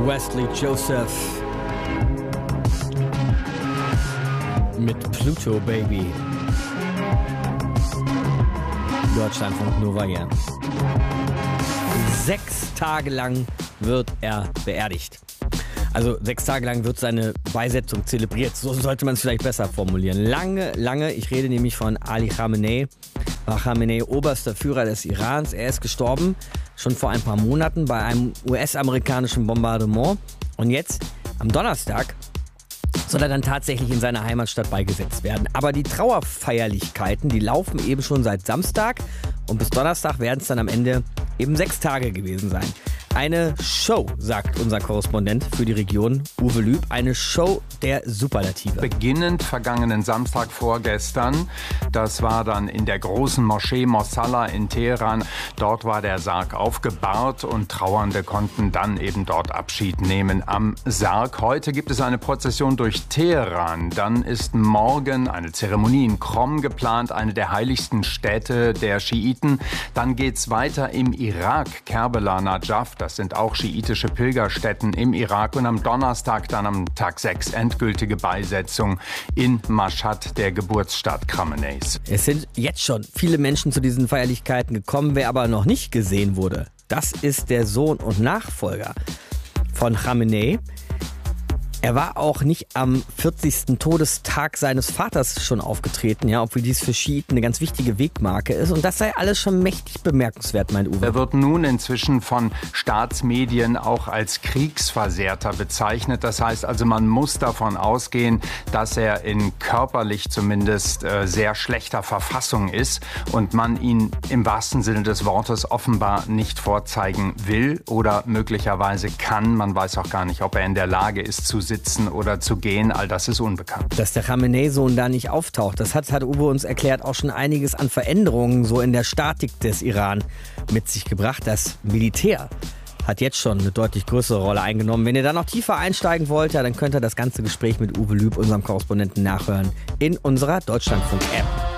Wesley Joseph mit Pluto Baby. Deutschlandfunk Nova hier. 6 Tage lang wird er beerdigt. Also 6 Tage lang wird seine Beisetzung zelebriert. So sollte man es vielleicht besser formulieren. Lange, ich rede nämlich von Ali Khamenei. Khamenei, oberster Führer des Irans. Er ist gestorben, schon vor ein paar Monaten bei einem US-amerikanischen Bombardement. Und jetzt, am Donnerstag, soll er dann tatsächlich in seiner Heimatstadt beigesetzt werden. Aber die Trauerfeierlichkeiten, die laufen eben schon seit Samstag. Und bis Donnerstag werden es dann am Ende eben 6 Tage gewesen sein. Eine Show, sagt unser Korrespondent für die Region, Uwe Lüb. Eine Show der Superlative. Beginnend vergangenen Samstag vorgestern, das war dann in der großen Moschee Mosalla in Teheran. Dort war der Sarg aufgebahrt und Trauernde konnten dann eben dort Abschied nehmen am Sarg. Heute gibt es eine Prozession durch Teheran. Dann ist morgen eine Zeremonie in Qom geplant, eine der heiligsten Städte der Schiiten. Dann geht's weiter im Irak, Kerbela, Najaf. Das sind auch schiitische Pilgerstätten im Irak. Und am Donnerstag dann am Tag 6 endgültige Beisetzung in Mashhad, der Geburtsstadt Khameneis. Es sind jetzt schon viele Menschen zu diesen Feierlichkeiten gekommen. Wer aber noch nicht gesehen wurde, das ist der Sohn und Nachfolger von Khamenei. Er war auch nicht am 40. Todestag seines Vaters schon aufgetreten, ja, obwohl dies für Schiiten eine ganz wichtige Wegmarke ist. Und das sei alles schon mächtig bemerkenswert, meint Uwe. Er wird nun inzwischen von Staatsmedien auch als Kriegsversehrter bezeichnet. Das heißt also, man muss davon ausgehen, dass er in körperlich zumindest sehr schlechter Verfassung ist und man ihn im wahrsten Sinne des Wortes offenbar nicht vorzeigen will oder möglicherweise kann. Man weiß auch gar nicht, ob er in der Lage ist zu sitzen oder zu gehen, all das ist unbekannt. Dass der Khamenei-Sohn da nicht auftaucht, das hat Uwe uns erklärt, auch schon einiges an Veränderungen so in der Statik des Iran mit sich gebracht. Das Militär hat jetzt schon eine deutlich größere Rolle eingenommen. Wenn ihr da noch tiefer einsteigen wollt, ja, dann könnt ihr das ganze Gespräch mit Uwe Lüb, unserem Korrespondenten, nachhören in unserer Deutschlandfunk-App.